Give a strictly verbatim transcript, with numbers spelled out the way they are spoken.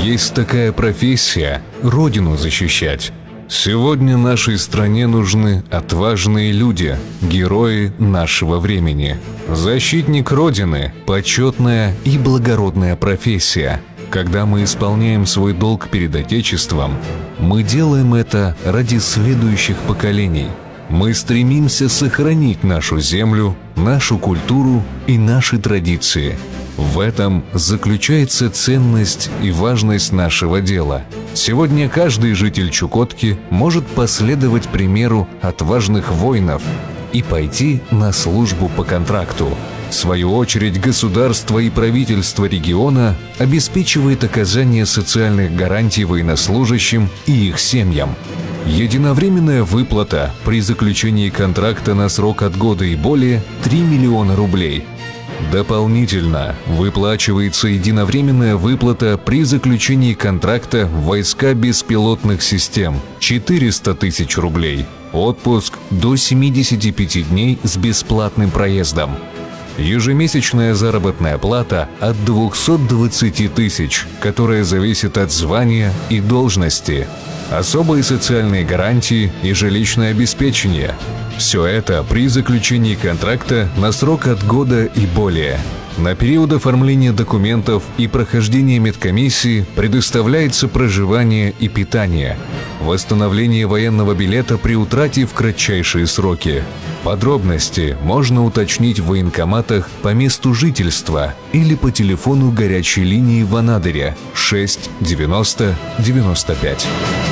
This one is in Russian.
Есть такая профессия – Родину защищать. Сегодня нашей стране нужны отважные люди, герои нашего времени. Защитник Родины – почетная и благородная профессия. Когда мы исполняем свой долг перед Отечеством, мы делаем это ради следующих поколений. Мы стремимся сохранить нашу землю, нашу культуру и наши традиции. В этом заключается ценность и важность нашего дела. Сегодня каждый житель Чукотки может последовать примеру отважных воинов и пойти на службу по контракту. В свою очередь, государство и правительство региона обеспечивает оказание социальных гарантий военнослужащим и их семьям. Единовременная выплата при заключении контракта на срок от года и более – три миллиона рублей. Дополнительно выплачивается единовременная выплата при заключении контракта в войска беспилотных систем – четыреста тысяч рублей. Отпуск до семидесяти пяти дней с бесплатным проездом. Ежемесячная заработная плата от двухсот двадцати тысяч, которая зависит от звания и должности. Особые социальные гарантии и жилищное обеспечение. Все это при заключении контракта на срок от года и более. На период оформления документов и прохождения медкомиссии предоставляется проживание и питание. Восстановление военного билета при утрате в кратчайшие сроки. Подробности можно уточнить в военкоматах по месту жительства или по телефону горячей линии в Анадыре шесть девяносто девяносто пять.